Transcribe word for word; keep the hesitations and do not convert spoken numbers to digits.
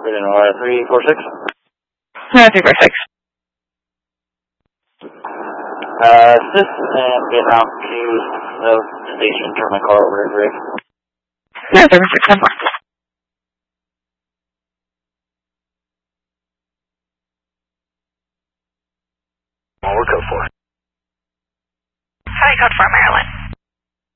Vietnam three four six. Uh, three four six. Uh, assist and Vietnam to the station, turn my car over to Rick. Yeah, three four six, ten four.